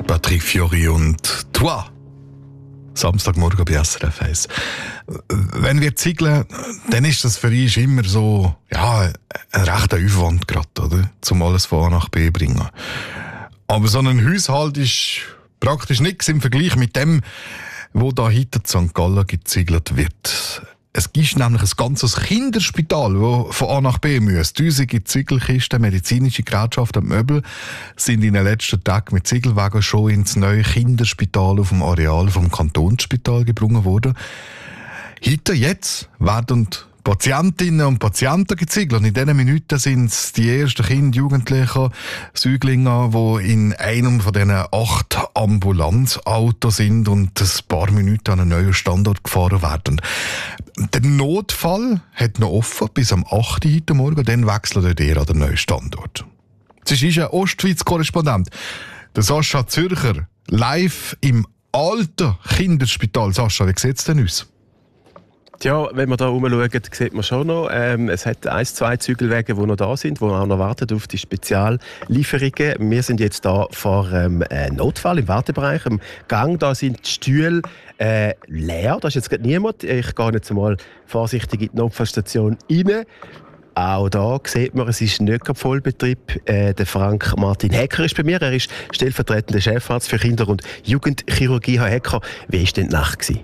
Patrick Fiori und Toi. Samstagmorgen bei SRF 1. Wenn wir ziegeln, dann ist das für uns immer so, ja, ein rechter Aufwand gerade, oder? Zum alles von A nach B bringen. Aber so ein Haushalt ist praktisch nichts im Vergleich mit dem, wo da hinter St. Gallen geziegelt wird. Es gibt nämlich ein ganzes Kinderspital, das von A nach B muss. Tausende Ziegelkisten, medizinische Gerätschaften und Möbel sind in den letzten Tagen mit Ziegelwagen schon ins neue Kinderspital auf dem Areal vom Kantonsspital gebracht worden. Heute, jetzt, werden Patientinnen und Patienten geziegelt. Und in diesen Minuten sind es die ersten Kinder, Jugendlichen, Säuglinge, die in einem von diesen 8 Ambulanzautos sind und ein paar Minuten an einen neuen Standort gefahren werden. Der Notfall hat noch offen bis am 8. heute Morgen, dann wechselt er an den neuen Standort. Es ist ein Ostschweiz-Korrespondent, der Sascha Zürcher, live im alten Kinderspital. Sascha, wie sieht es denn aus? Ja, wenn wir da rumschauen, sieht man schon noch, es hat 1-2 Zügelwege, die noch da sind, die auch noch warten auf die Speziallieferungen. Wir sind jetzt da vor einem Notfall im Wartebereich, im Gang. Da sind die Stühle leer, da ist jetzt gerade niemand. Ich gehe jetzt mal vorsichtig in die Notfallstation rein. Auch da sieht man, es ist nicht gerade Vollbetrieb. Der Frank Martin Hecker ist bei mir. Er ist stellvertretender Chefarzt für Kinder- und Jugendchirurgie. Herr Hecker, wie war denn die Nacht gewesen?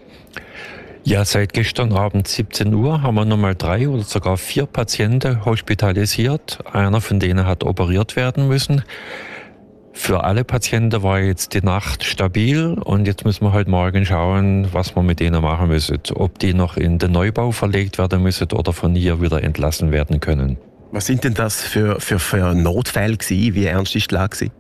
Ja, seit gestern Abend 17 Uhr haben wir nochmal 3 oder sogar 4 Patienten hospitalisiert. Einer von denen hat operiert werden müssen. Für alle Patienten war jetzt die Nacht stabil und jetzt müssen wir heute Morgen schauen, was wir mit denen machen müssen. Ob die noch in den Neubau verlegt werden müssen oder von hier wieder entlassen werden können. Was sind denn das für Notfälle gewesen? Wie ernst ist die Lage gewesen?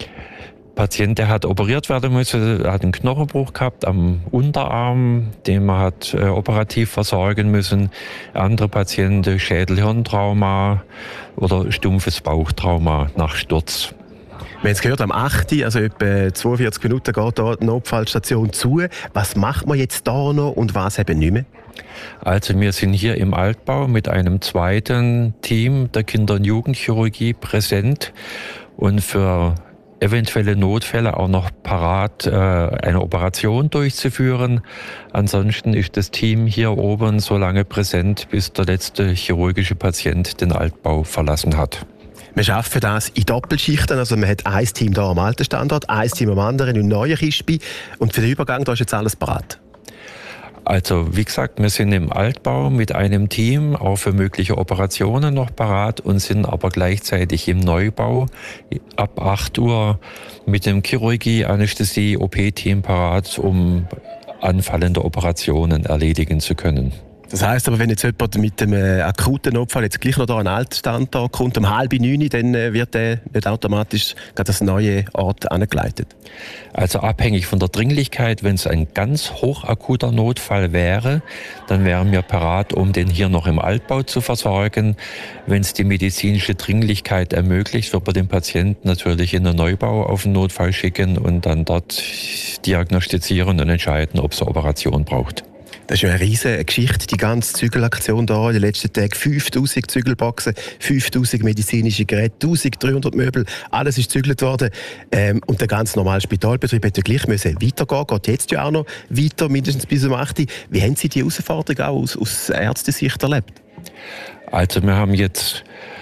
Der Patient, der hat operiert werden müssen, hat einen Knochenbruch gehabt am Unterarm, den man hat operativ versorgen müssen. Andere Patienten Schädel-Hirntrauma oder stumpfes Bauchtrauma nach Sturz. Wir haben es gehört, am 8., also etwa 42 Minuten geht da die Notfallstation zu. Was macht man jetzt da noch und was eben nicht mehr? Also wir sind hier im Altbau mit einem zweiten Team der Kinder- und Jugendchirurgie präsent und für eventuelle Notfälle auch noch parat, eine Operation durchzuführen. Ansonsten ist das Team hier oben so lange präsent, bis der letzte chirurgische Patient den Altbau verlassen hat. Wir schaffen das in Doppelschichten, also man hat ein Team hier am alten Standort, ein Team am anderen im neuen Kispi und für den Übergang da ist jetzt alles parat. Also wie gesagt, wir sind im Altbau mit einem Team, auch für mögliche Operationen noch parat und sind aber gleichzeitig im Neubau ab 8 Uhr mit dem Chirurgie, Anästhesie, OP-Team parat, um anfallende Operationen erledigen zu können. Das heisst aber, wenn jetzt jemand mit einem akuten Notfall jetzt gleich noch da an einen Altstandort kommt, um 8:30, dann wird der nicht automatisch an das neue Ort angeleitet? Also abhängig von der Dringlichkeit, wenn es ein ganz hochakuter Notfall wäre, dann wären wir parat, um den hier noch im Altbau zu versorgen. Wenn es die medizinische Dringlichkeit ermöglicht, wird man den Patienten natürlich in den Neubau auf den Notfall schicken und dann dort diagnostizieren und entscheiden, ob es eine Operation braucht. Das ist ja eine riesige Geschichte, die ganze Zügelaktion hier in den letzten Tagen. 5000 Zügelboxen, 5000 medizinische Geräte, 1300 Möbel, alles ist gezügelt worden. Und der ganz normale Spitalbetrieb hätte gleich müssen weitergehen, geht jetzt ja auch noch weiter, mindestens bis um 8 Uhr. Wie haben Sie die Herausforderung auch aus Ärztesicht erlebt? Also wir haben jetzt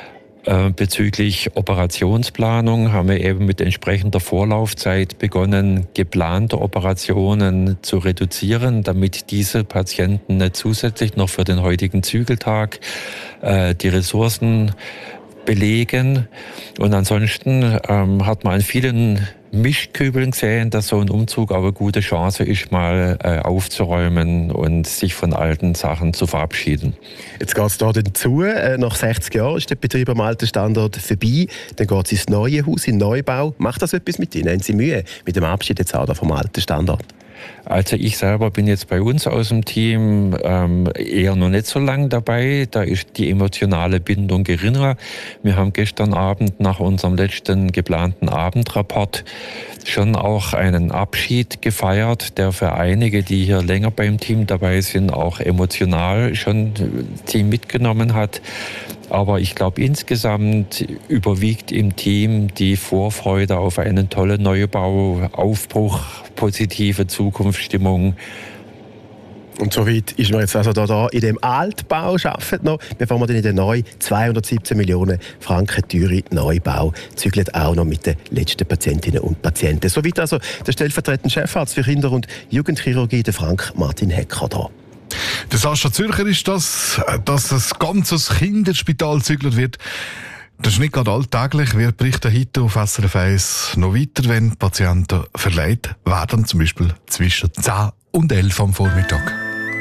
bezüglich Operationsplanung haben wir eben mit entsprechender Vorlaufzeit begonnen, geplante Operationen zu reduzieren, damit diese Patienten nicht zusätzlich noch für den heutigen Zügeltag die Ressourcen belegen. Und ansonsten hat man an vielen Mischkübeln gesehen, dass so ein Umzug aber eine gute Chance ist, mal aufzuräumen und sich von alten Sachen zu verabschieden. Jetzt geht es hier zu. Nach 60 Jahren ist der Betrieb am alten Standort vorbei. Dann geht es ins neue Haus, in den Neubau. Macht das etwas mit Ihnen? Haben Sie Mühe mit dem Abschied jetzt auch vom alten Standort? Also ich selber bin jetzt bei uns aus dem Team eher noch nicht so lang dabei. Da ist die emotionale Bindung geringer. Wir haben gestern Abend nach unserem letzten geplanten Abendrapport schon auch einen Abschied gefeiert, der für einige, die hier länger beim Team dabei sind, auch emotional schon Team mitgenommen hat. Aber ich glaube, insgesamt überwiegt im Team die Vorfreude auf einen tollen Neubau, Aufbruch, positive Zukunftsstimmung. Und soweit ist man jetzt also da in dem Altbau arbeitet noch, bevor man dann in den neuen 217 Millionen Franken teure Neubau zügelt, auch noch mit den letzten Patientinnen und Patienten. Soweit also der stellvertretende Chefarzt für Kinder- und Jugendchirurgie, der Frank Martin Hecker da. Der Sascha Zürcher ist das, dass ein ganzes Kinderspital gezügelt wird. Das ist nicht gerade alltäglich. Wir berichten heute auf SRF 1 noch weiter, wenn Patienten verlegt werden, zum Beispiel zwischen 10 und 11 am Vormittag.